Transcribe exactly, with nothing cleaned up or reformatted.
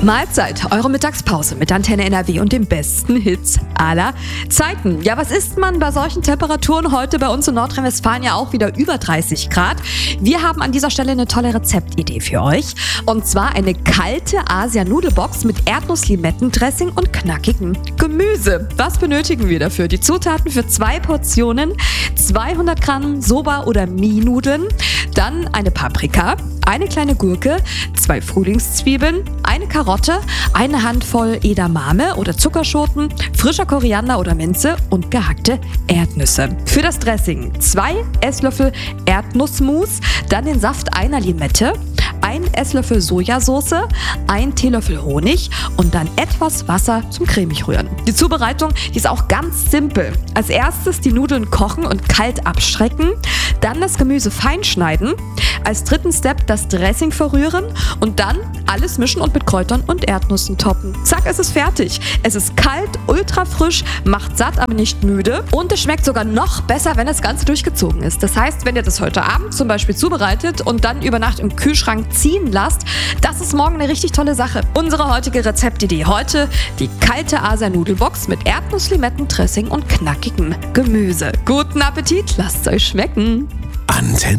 Mahlzeit, eure Mittagspause mit Antenne N R W und den besten Hits aller Zeiten. Ja, was isst man bei solchen Temperaturen? Heute bei uns in Nordrhein-Westfalen ja auch wieder über dreißig Grad. Wir haben an dieser Stelle eine tolle Rezeptidee für euch. Und zwar eine kalte Asia-Nudelbox mit Erdnuss-Limettendressing und knackigem Gemüse. Was benötigen wir dafür? Die Zutaten für zwei Portionen: zweihundert Gramm Soba- oder Mie-Nudeln, dann eine Paprika, eine kleine Gurke, zwei Frühlingszwiebeln, eine Karotte, eine Handvoll Edamame oder Zuckerschoten, frischer Koriander oder Minze und gehackte Erdnüsse. Für das Dressing zwei Esslöffel Erdnussmus, dann den Saft einer Limette, ein Esslöffel Sojasauce, ein Teelöffel Honig und dann etwas Wasser zum cremig rühren. Die Zubereitung, die ist auch ganz simpel. Als erstes die Nudeln kochen und kalt abschrecken, dann das Gemüse fein schneiden, als dritten Step das Dressing verrühren und dann alles mischen und mit Kräutern und Erdnüssen toppen. Zack, es ist fertig. Es ist kalt, ultra frisch, macht satt, aber nicht müde und es schmeckt sogar noch besser, wenn das Ganze durchgezogen ist. Das heißt, wenn ihr das heute Abend zum Beispiel zubereitet und dann über Nacht im Kühlschrank ziehen lasst, das ist morgen eine richtig tolle Sache. Unsere heutige Rezeptidee heute: die kalte Asia-Nudelbox mit Erdnuss-Limettendressing und knackigem Gemüse. Guten Appetit, lasst es euch schmecken. Antenne